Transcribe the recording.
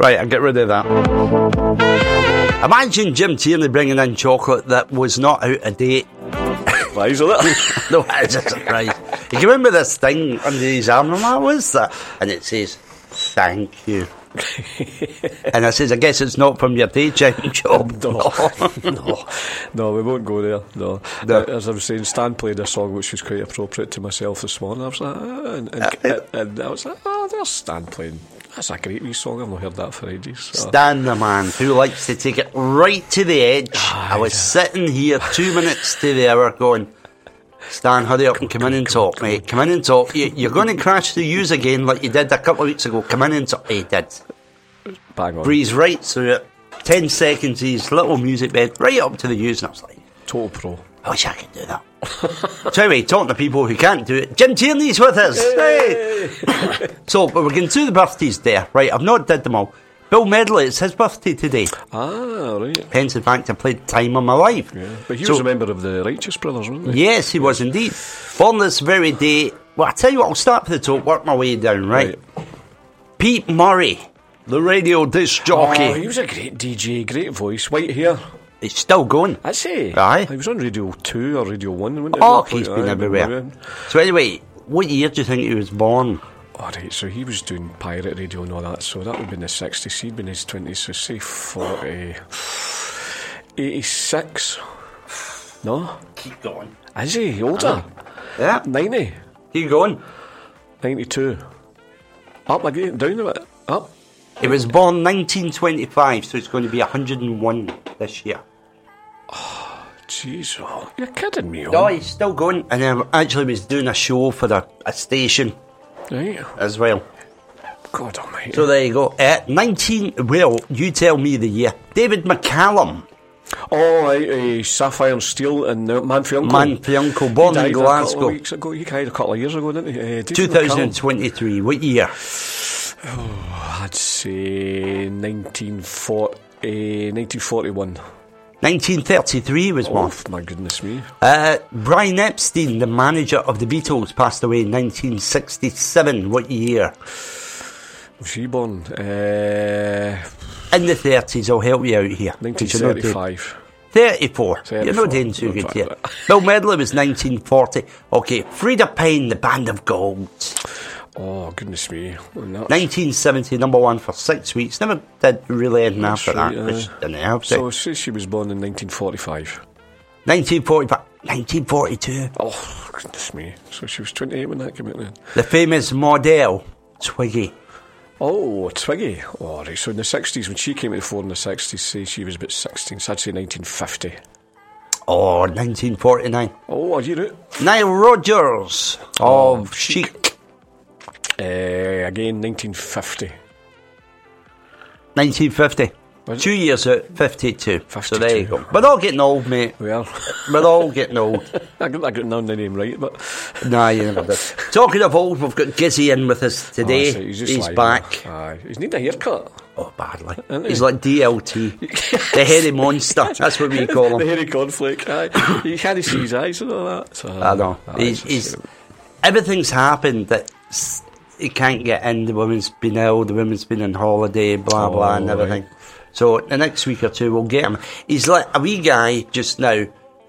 Right, I'll get rid of that. Imagine Jim Tierney bringing in chocolate that was not out of date. Why is it? No, it's a surprise. You can remember this thing under his arm, and what was that? And it says, "Thank you." And I says, I guess it's not from your daytime job. No, we won't go there. No. As I was saying, Stan played a song which was quite appropriate to myself this morning. I was like, and I was like, there's Stan playing. That's a great wee song. I've not heard that for ages. So. Stan, the man who likes to take it right to the edge. I was sitting here 2 minutes to the hour going, Stan, hurry up and come in and talk, mate. Come in and talk. You're going to crash the U's again like you did a couple of weeks ago. Come in and talk. He did. Bang on. Breeze right through it. 10 seconds, his little music bed, right up to the U's. And I was like, total pro. I wish I could do that. So anyway, talking to people who can't do it, Jim Tierney's with us. Hey! So, but we're going through the birthdays there. Right, I've not did them all. Bill Medley, it's his birthday today. Ah, right. Hence the fact I played Time of My Life. Yeah. But he was a member of the Righteous Brothers, wasn't he? Yes, he was indeed. Born this very day. Well, I tell you what, I'll start with the top, work my way down, right? Pete Murray, the radio disc jockey. Oh, he was a great DJ, great voice, white hair. He's still going. I say. Aye. He was on Radio 2 or Radio 1. Wasn't Oh, he's been everywhere. So anyway, what year do you think he was born? Alright, so he was doing pirate radio and all that, so that would have been the 60s, he'd been in his 20s, so say 40... 86? No? Keep going. Is he? Older? Yeah. 90? Keep going. 92? Up again? Down a bit? Up? He was born 1925, so it's going to be 101 this year. Jeez, oh, you're kidding me. No, he's still going, and actually was doing a show for a station Right. as well. God almighty. So there you go. 19, well, you tell me the year. David McCallum. Oh, Sapphire and Steel and Man for Uncle. Man for Uncle, born in Glasgow. A couple of weeks ago. He died a couple of years ago, didn't he? David 2023, what year? Oh, I'd say 1941. 1933 was born. Oh, my goodness me. Brian Epstein, the manager of the Beatles, passed away in 1967. What year? Was she born? In the 30s, I'll help you out here. 1935. 34. You're not doing too good here. Bill Medley was 1940. Okay, Frida Payne, the Band of Gold. Oh, goodness me. 1970, number one for 6 weeks. Never did really anything after that. Which didn't help. So she was born in 1945. 1945. 1942. Oh, goodness me. So she was 28 when that came out then. The famous model, Twiggy. Oh, Twiggy. Oh, right. So in the 60s, when she came to the fore in the 60s, say she was about 16, so I'd say 1950. Oh, 1949. Oh, are you right? Nile Rodgers of Chic. Again, 1950. 1950. 2 years out, 52. 52. So there you go. We're all getting old, mate. Well, we're all getting old. I got none of the name right, but nah, you never did. Talking of old, we've got Gizzy in with us today. Oh, he's back. He's need a haircut. Oh, badly. He's like DLT, the hairy monster. That's what we call him. The hairy cornflake. You can't see his eyes and all that. So, I know. He's everything's happened that he can't get in. The woman's been ill. The woman's been on holiday. Blah blah and everything. Right. So the next week or two we'll get him. He's like a wee guy just now